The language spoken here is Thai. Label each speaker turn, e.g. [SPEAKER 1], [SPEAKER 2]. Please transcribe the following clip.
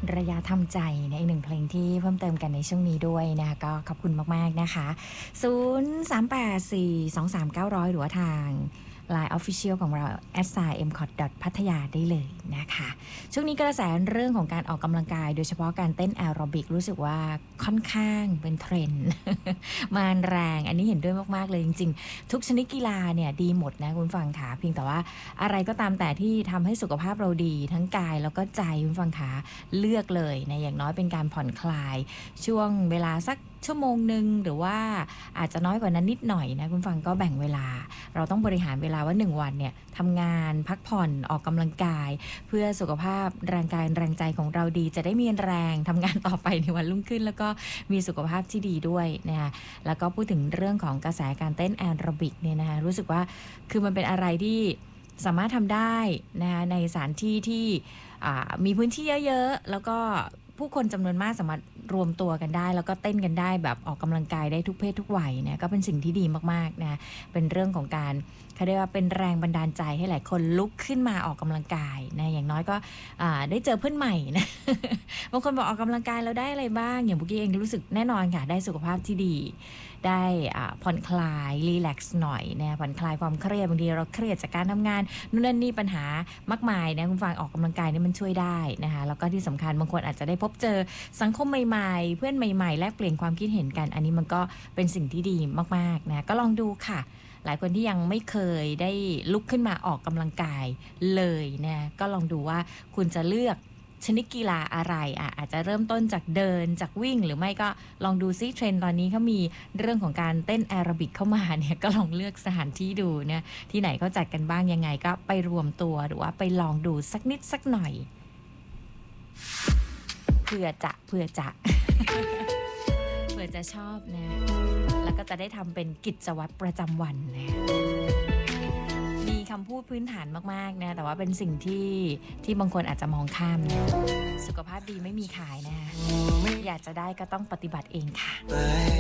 [SPEAKER 1] ระยะทำใจในอีกหนึ่งเพลงที่เพิ่มเติมกันในช่วงนี้ด้วยนะคะก็ขอบคุณมากๆนะคะ03842390หรือว่าทาง LINE Official ของเรา @mcot.pathaya ได้เลยนะคะช่วงนี้กระแสเรื่องของการออกกำลังกายโดยเฉพาะการเต้นแอโรบิกรู้สึกว่าค่อนข้างเป็นเทรนด์ มาแรงอันนี้เห็นด้วยมากๆเลยจริงๆทุกชนิดกีฬาเนี่ยดีหมดนะคุณฟังค่ะเพียงแต่ว่าอะไรก็ตามแต่ที่ทำให้สุขภาพเราดีทั้งกายแล้วก็ใจคุณฟังค่ะเลือกเลยนะอย่างน้อยเป็นการผ่อนคลายช่วงเวลาสักชั่วโมงนึงหรือว่าอาจจะน้อยกว่านั้นนิดหน่อยนะคุณฟังก็แบ่งเวลาเราต้องบริหารเวลาว่า1วันเนี่ยทำงานพักผ่อนออกกำลังกายเพื่อสุขภาพแรงกายแรงใจของเราดีจะได้มีแรงทำงานต่อไปในวันรุ่งขึ้นแล้วก็มีสุขภาพที่ดีด้วยนะคะแล้วก็พูดถึงเรื่องของกระแสการเต้นแอโรบิกเนี่ยนะคะรู้สึกว่าคือมันเป็นอะไรที่สามารถทำได้นะคะในสถานที่ที่มีพื้นที่เยอะๆแล้วก็ผู้คนจำนวนมากสามารถรวมตัวกันได้แล้วก็เต้นกันได้แบบออกกำลังกายได้ทุกเพศทุกวัยนะก็เป็นสิ่งที่ดีมากๆนะเป็นเรื่องของการเขาเรียกว่าเป็นแรงบันดาลใจให้หลายคนลุกขึ้นมาออกกำลังกายนะอย่างน้อยก็ได้เจอเพื่อนใหม่นะ บางคนบอกออกกำลังกายแล้วได้อะไรบ้างอย่างบุกี้เองรู้สึกแน่นอนค่ะได้สุขภาพที่ดีได้ผ่อนคลายรีแลกซ์หน่อยนะผ่อนคลายความเครียดบางทีเราเครียดจากการทำงานนู่นนั่นนี่ปัญหามากมายนะคุณฟังออกกำลังกายนี่มันช่วยได้นะคะแล้วก็ที่สำคัญบางคนอาจจะได้พบเจอสังคมใหม่ๆเพื่อนใหม่ๆแลกเปลี่ยนความคิดเห็นกันอันนี้มันก็เป็นสิ่งที่ดีมากๆนะก็ลองดูค่ะหลายคนที่ยังไม่เคยได้ลุกขึ้นมาออกกำลังกายเลยนะก็ลองดูว่าคุณจะเลือกชนิดกีฬาอะไรอาจจะเริ่มต้นจากเดินจากวิ่งหรือไม่ก็ลองดูซิเทรนด์ตอนนี้เขามีเรื่องของการเต้นแอโรบิกเข้ามาเนี่ยก็ลองเลือกสถานที่ดูเนี่ยที่ไหนเขาจัดกันบ้างยังไงก็ไปรวมตัวหรือว่าไปลองดูสักนิดสักหน่อยเพื่อจะ เพื่อจะชอบนะแล้วก็จะได้ทำเป็นกิจวัตรประจำวันนะมีคำพูดพื้นฐานมากๆนะแต่ว่าเป็นสิ่งที่บางคนอาจจะมองข้ามนะสุขภาพดีไม่มีขายนะอยากจะได้ก็ต้องปฏิบัติเองค่ะ